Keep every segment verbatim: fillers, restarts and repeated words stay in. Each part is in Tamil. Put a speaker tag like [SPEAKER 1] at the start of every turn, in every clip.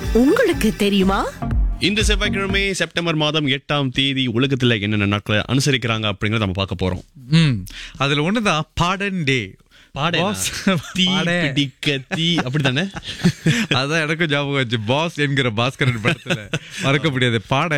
[SPEAKER 1] உங்களுக்கு தெரியுமா?
[SPEAKER 2] இன்று செவ்வாய்க்கிழமை செப்டம்பர் மாதம் எட்டாம் தேதி உலகத்துல என்னென்ன நாட்களை அனுசரிக்கிறாங்க அப்படிங்கறத நம்ம பார்க்க போறோம்.
[SPEAKER 3] ம் அதுல ஒண்ணுதான் பாடன் டே.
[SPEAKER 2] பாஸ் தீ பிடிக்க தீ அப்படித்தானே?
[SPEAKER 3] அதான் எனக்கும் ஞாபகம் வச்சு பாஸ் என்கிற பாஸ்கரன் படத்துல மறக்க முடியாது. பாட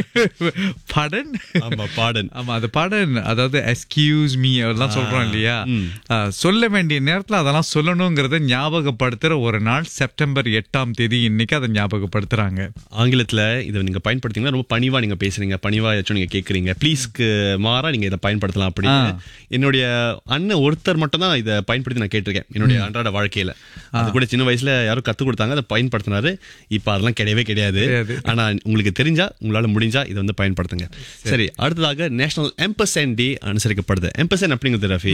[SPEAKER 3] பாடன்
[SPEAKER 2] ஆமா பாடன்
[SPEAKER 3] ஆமா அது பாடன். அதாவது எஸ்கியூஸ் மீ அதெல்லாம் சொல்றோம் இல்லையா, சொல்ல வேண்டிய நேரத்துல அதெல்லாம் சொல்லணுங்கிறத ஞாபகப்படுத்துற ஒரு நாள் செப்டம்பர் எட்டாம் தேதி. இன்னைக்கு அதை ஞாபகப்படுத்துறாங்க.
[SPEAKER 2] ஆங்கிலத்துல இதை நீங்க பயன்படுத்தீங்கன்னா ரொம்ப பணிவா நீங்க பேசுறீங்க, பணிவா ஏதாச்சும் நீங்க கேக்குறீங்க, ப்ளீஸ்க்கு மாறா நீங்க இதை பயன்படுத்தலாம் அப்படின்னு என்னுடைய அண்ணன் ஒருத்தர் மட்டும் தான் இதை பயன்படுத்தி நான் கேட்டிருக்கேன் என்னுடைய அன்றாட வாழ்க்கையில. அது கூட சின்ன வயசுல யாரும் கத்து கொடுத்தாங்க, அதை பயன்படுத்தினாரு. இப்ப அதெல்லாம் கிடையவே கிடையாது. ஆனா உங்களுக்கு தெரிஞ்சா உங்களால முடிஞ்சா இதை வந்து பயன்படுத்துங்க. சரி, அடுத்ததாக நேஷனல் எம்பர்சென்ட் டே அனுசரிக்கப்படுது. எம்பர்சென்ட் அப்படிங்கிறது ரஃபி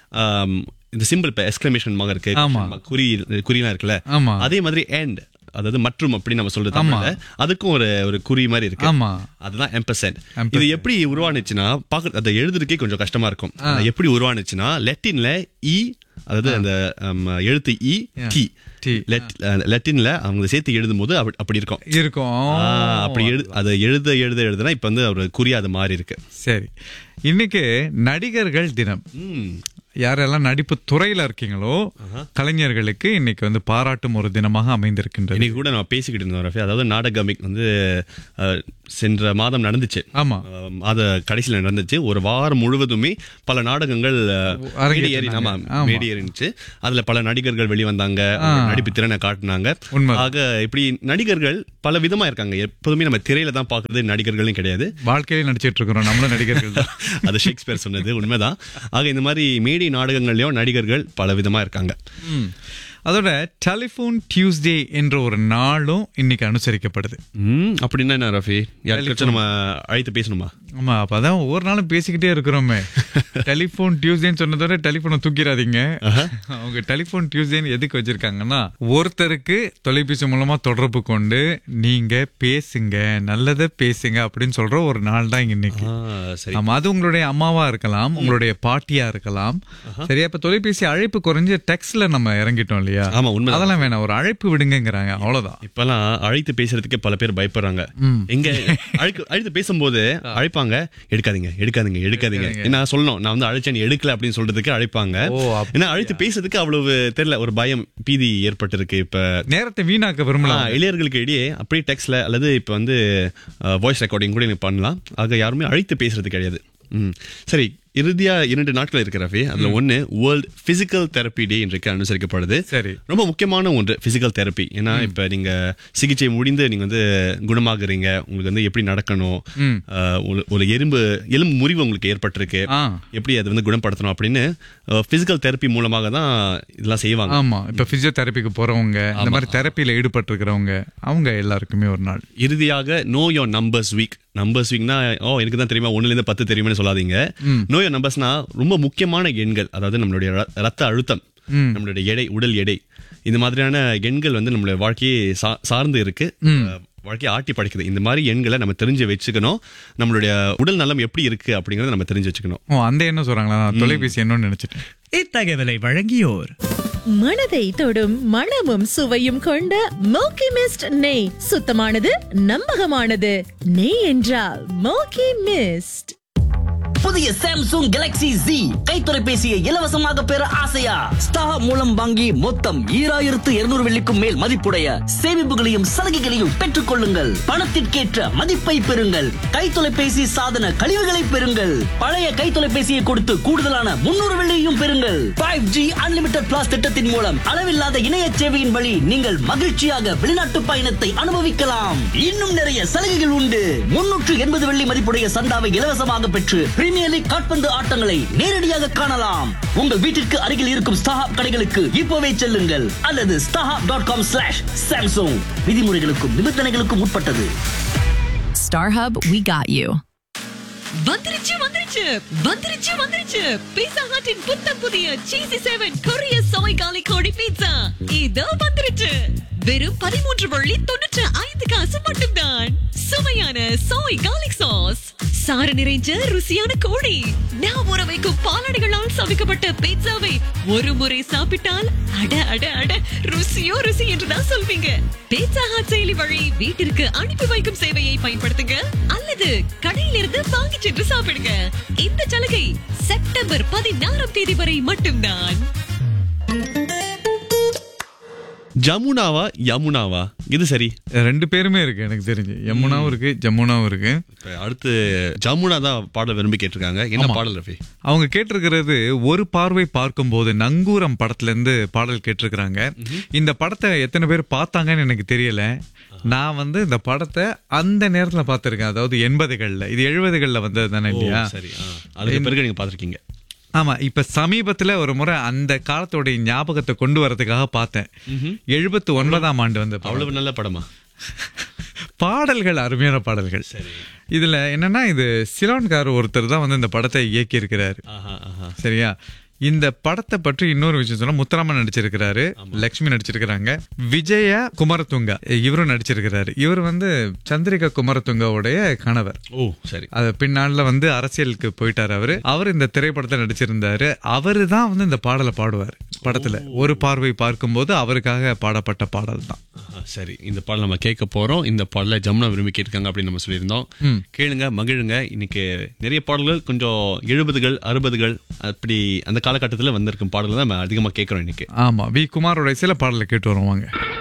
[SPEAKER 2] இந்த சிம்பிள் இப்ப எக்ஸ்கிளமேஷன் மார்க் இருக்கு, குறி குறியெல்லாம் இருக்குல்ல, அதே மாதிரி அண்ட் அதாவது மற்றும் அப்படி நம்ம சொல்றது தமிழ்ல அதுக்கும் ஒரு ஒரு குறி மாதிரி இருக்கு. அதுதான் எம்பர்சென்ட். இது எப்படி உருவானுச்சுன்னா பாக்க அதை எழுதுறதுக்கே கொஞ்சம் கஷ்டமா இருக்கும். எப்படி உருவானுச்சுன்னா லெட்டின்ல இ, அதாவது அந்த எழுத்து இ டி லெட்டின்ல அவங்க சேர்த்து எழுதும் போது அப்படி இருக்கும்
[SPEAKER 3] இருக்கும்
[SPEAKER 2] அப்படி எழுது அதை எழுத எழுத எழுதுனா இப்ப வந்து ஒரு குறியா அது மாறி இருக்கு.
[SPEAKER 3] சரி, இன்னைக்கு நடிகர்கள் தினம். யாரெல்லாம் நடிப்பு துறையில இருக்கீங்களோ கலைஞர்களுக்கு இன்னைக்கு வந்து பாராட்டும் ஒரு தினமாக அமைந்திருக்கின்றது.
[SPEAKER 2] இன்னைக்கு கூட நான் பேசிக்கிட்டு இருந்தோம் ரஃபி, அதாவது நாடகமிக் வந்து சென்ற மாதம் நடந்துச்சு.
[SPEAKER 3] ஆமா,
[SPEAKER 2] அத கடைசியில நடந்துச்சு. ஒரு வாரம் முழுவதுமே பல நாடகங்கள் மேடியேறிச்சு. அதுல பல நடிகர்கள் வெளிவந்தாங்க, நடிப்பு திறனை காட்டினாங்க. ஆக இப்படி நடிகர்கள் பல விதமா இருக்காங்க. எப்போதுமே நம்ம திரையில தான் பாக்குறது நடிகர்களும் கிடையாது, வாழ்க்கையில நடிச்சிட்டு இருக்கிறோம் நம்மளும் நடிகர்கள் தான். அது ஷேக்ஸ்பியர் சொன்னது உண்மைதான். ஆக இந்த மாதிரி மேடை நாடகங்கள்லயும் நடிகர்கள் பல விதமா இருக்காங்க.
[SPEAKER 3] அதோட டெலிபோன் டியூஸ்டே என்ற ஒரு நாளும் இன்னைக்கு அனுசரிக்கப்படுது.
[SPEAKER 2] அப்படின்னா என்ன ரஃபி, யாருக்காச்சும் நம்ம அழைத்து பேசணுமா?
[SPEAKER 3] ஆமா, அப்பதான் ஒவ்வொரு நாளும் பேசிக்கிட்டே இருக்கிறோமே. டெலிபோன் டியூஸ்டேன்னு சொன்னதோட டெலிபோனை தூக்கிடாதீங்க. அவங்க டெலிபோன் டியூஸ்டேன்னு எதுக்கு வச்சிருக்காங்கன்னா, ஒருத்தருக்கு தொலைபேசி மூலமா தொடர்பு கொண்டு நீங்க பேசுங்க, நல்லதை பேசுங்க அப்படின்னு சொல்ற ஒரு நாள் தான் இன்னைக்கு. ஆமா, அது உங்களுடைய அம்மாவா இருக்கலாம், உங்களுடைய பாட்டியா இருக்கலாம். சரியா, இப்ப தொலைபேசி அழைப்பு குறைஞ்சு டெக்ஸ்ட்ல நம்ம இறங்கிட்டோம் இல்லையா?
[SPEAKER 2] ஆமா, உண்மை.
[SPEAKER 3] அதெல்லாம் வேணாம், ஒரு அழைப்பு விடுங்கிறாங்க, அவ்வளவுதான்.
[SPEAKER 2] இப்பெல்லாம் அழைத்து பேசுறதுக்கே பல பேர் பயப்படுறாங்க. எங்க அழைப்பு அழைத்து பேசும்போது அழைப்பாங்க, எடுக்காதீங்க எடுக்காதீங்க எடுக்காதீங்க என்ன சொல்லணும், நான் வந்து அழைச்சேன் எடுக்கல அப்படின்னு சொல்றதுக்கு அழைப்பாங்க. ஏன்னா அழைத்து பேசுறதுக்கு அவ்வளவு தெரியல, ஒரு பயம் பீதி ஏற்பட்டு இருக்கு. இப்ப நேரத்தை வீணாக்க விரும்பலாம் இளையர்களுக்கு இடையே அப்படியே டெக்ஸ்ட்ல அல்லது இப்ப வந்து வாய்ஸ் ரெக்கார்டிங் கூட நீங்க பண்ணலாம். ஆக யாருமே அழைத்து பேசுறது கிடையாது. சரி, இறுதியா இரண்டு நாட்கள் இருக்கு ரஃபி. அதுல ஒண்ணு வேர்ல்ட் பிசிக்கல் தெரப்பி டே இன்றைக்கு அனுசரிக்கப்படுது. சரி, ரொம்ப முக்கியமான ஒன்று பிசிக்கல் தெரப்பி. ஏன்னா இப்ப நீங்க சிகிச்சை முடிந்து நீங்க வந்து குணமாகறீங்க, உங்களுக்கு வந்து எப்படி நடக்கணும், ஒரு எறும்பு எலும்பு முறிவு உங்களுக்கு ஏற்பட்டிருக்கு, எப்படி அதை வந்து குணப்படுத்தணும் அப்படின்னு பிசிக்கல் தெரப்பி மூலமாக தான் இதெல்லாம் செய்வாங்க.
[SPEAKER 3] ஆமா, இப்ப பிசியோதெரபிக்கு போறவங்க, இந்த மாதிரி தெரப்பியில ஈடுபட்டு இருக்கிறவங்க, அவங்க எல்லாருக்குமே ஒரு நாள்.
[SPEAKER 2] இறுதியாக know your numbers week. Numbers வீக்னா ஓ எனக்கு தான் தெரியுமா, ஒண்ணுல இருந்து பத்து தெரியுமான்னு சொல்லாதீங்க. நோ யோர் நம்பர்ஸ்னா ரொம்ப முக்கியமான எண்கள், அதாவது நம்மளுடைய ரத்த அழுத்தம், நம்மளுடைய எடை, உடல் எடை, இந்த மாதிரியான எண்கள் வந்து நம்மளுடைய வாழ்க்கையை சார்ந்து இருக்கு, வாழ்க்கையை ஆட்டி படைக்குது. இந்த மாதிரி எண்களை நம்ம தெரிஞ்சு வச்சுக்கணும். நம்மளுடைய உடல் நலம் எப்படி இருக்கு அப்படிங்கறத நம்ம தெரிஞ்சு வச்சுக்கணும்.
[SPEAKER 3] ஓ, அந்த என்ன சொல்றாங்களா, தொலைபேசி என்னன்னு நினைச்சிட்டேன்.
[SPEAKER 4] இத்தகவலை வழங்கியோர்
[SPEAKER 1] மனதை தொடும் மணமும் சுவையும் கொண்ட மோக்கி மிஸ்ட் நெய். சுத்தமானது, நம்பகமானது. நெய் என்றால் மோக்கி மிஸ்ட்.
[SPEAKER 5] புதிய சாம்சங் கேலக்ஸி Z கைத்தொலைபேசியை இலவசமாக பெற ஆசையா? ஸ்டார் மூலம் வாங்கி மொத்தம் ஈராயிரத்து இருநூறு வெள்ளிக்கும் மேல் மதிப்புடைய சேமிப்புகளையும் சலுகைகளையும் பெற்றுக் கொள்ளுங்கள். பணத்திற்கேற்ற மதிப்பை பெறுங்கள். கைத்தொலைபேசி சாதன கழிவுகளை பெறுங்கள். பழைய கைத்தொலைபேசியை கொடுத்து கூடுதலான முன்னூறு வெள்ளியையும் பெறுங்கள். ஃபைவ் ஜி அன்லிமிட்டட் பிளாஸ் திட்டத்தின் மூலம் அளவில்லாத இணைய சேவையின் வழி நீங்கள் மகிழ்ச்சியாக வெளிநாட்டு பயணத்தை அனுபவிக்கலாம். இன்னும் நிறைய சலுகைகள் உண்டு. முன்னூற்று எண்பது வெள்ளி மதிப்புடைய சந்தாவை இலவசமாக பெற்று பிரீமியர் லீக் கால்பந்து ஆட்டங்களை நேரடியாக காணலாம். உங்கள் வீட்டிற்கு அருகில் இருக்கும் ஸ்டாஹாப் கடைகளுக்கு இப்போவே செல்லுங்கள் அல்லது StarHub dot com slash Samsung. விதிமுறைகளுக்கும் நிபந்தனைகளுக்கும் உட்பட்டது.
[SPEAKER 6] StarHub, we got you.
[SPEAKER 7] வந்துருச்சு வந்துருச்சு வந்துருச்சு வந்துருச்சு பீட்சா ஹட்டின் புத்தம் புதிய சீசி செவன் கொரிய சோய் காலி கோழி பீட்சா இதோ வந்துருச்சு. வெறும் பதிமூன்று வள்ளி தொண்ணூற்று ஐந்து காசு மட்டும்தான். சுவையான சோய் கார்லிக் சாஸ், சாறு நிறைஞ்ச ருசியான கோழி, நான் ஊற வைக்கும் பாலாடைகளால் சமைக்கப்பட்ட பீட்சாவை ஒரு முறை சாப்பிட்டால் அட அட அட ருசியோ ருசி என்றுதான் சொல்வீங்க. பீட்சா ஹட் செயலி வழி வீட்டிற்கு அனுப்பி வைக்கும் சேவையை பயன்படுத்துங்க அல்லது கடையிலிருந்து வாங்கி சென்று சாப்பிடுங்க. இந்த சலுகை செப்டம்பர் பதினாறாம் தேதி வரை மட்டும்தான்.
[SPEAKER 2] ஜமுனாவா யமுனாவா இது சரி?
[SPEAKER 3] ரெண்டு பேருமே இருக்கு எனக்கு தெரிஞ்சு. யமுனாவும் இருக்கு ஜமுனாவும் இருக்கு.
[SPEAKER 2] இப்ப அடுத்து ஜமுனா தான் பாடல் விரும்பி கேட்டிருக்காங்க. என்ன பாடல் ரஃபி?
[SPEAKER 3] அவங்க கேட்டிருக்கிறது ஒரு பார்வை பார்க்கும் போது நங்கூரம் படத்துல இருந்து பாடல் கேட்டிருக்கிறாங்க. இந்த படத்தை எத்தனை பேர் பார்த்தாங்கன்னு எனக்கு தெரியல. நான் வந்து இந்த படத்தை அந்த நேரத்துல பார்த்திருக்கேன். அதாவது எண்பதுகள்ல, இது எழுபதுகள்ல வந்தது தானே இல்லையா?
[SPEAKER 2] சரி, அதுக்கு பிறகு நீங்க பாத்திருக்கீங்க.
[SPEAKER 3] ஆமா, இப்ப சமீபத்துல ஒரு முறை அந்த காலத்தோட ஞாபகத்தை கொண்டு வரதுக்காக பார்த்தேன். எழுபத்தி ஒன்பதாம் ஆண்டு வந்து.
[SPEAKER 2] அவ்வளவு நல்ல படமா?
[SPEAKER 3] பாடல்கள் அருமையான பாடல்கள். இதுல என்னன்னா, இது சிலோன்கார் ஒருத்தர் தான் வந்து இந்த படத்தை இயக்கி இருக்கிறாரு. சரியா? இந்த படத்தை பற்றி இன்னொரு விஷயம் சொன்னா, முத்துராமன் நடிச்சிருக்கிறாரு, லட்சுமி நடிச்சிருக்கிறாங்க, விஜய குமரதுங்கா இவரும் நடிச்சிருக்கிறாரு. இவர் வந்து சந்திரிகா குமரதுங்காவுடைய கணவர்.
[SPEAKER 2] ஓ சரி.
[SPEAKER 3] அது பின்னால வந்து அரசியலுக்கு போயிட்டாரு. அவரு அவர் இந்த திரைப்படத்தை நடிச்சிருந்தாரு. அவரு தான் வந்து இந்த பாடலை பாடுவார் படத்துல. ஒரு பார்வை பார்க்கும் போது அவருக்காக பாடப்பட்ட பாடல் தான்.
[SPEAKER 2] சரி, இந்த பாடல் நம்ம கேட்க போறோம். இந்த பாடலை ஜமுனா விரும்பி கேட்டிருக்காங்க அப்படின்னு நம்ம சொல்லியிருந்தோம். கேளுங்க, மகிழுங்க. இன்னைக்கு நிறைய பாடல்கள் கொஞ்சம் எழுபதுகள் அறுபதுகள் அப்படி அந்த காலகட்டத்தில் வந்திருக்கும் பாடல்கள் தான் நம்ம அதிகமாக கேட்கிறோம் இன்னைக்கு.
[SPEAKER 3] ஆமா, வி குமாரோட சில பாடலை கேட்டு வருவாங்க.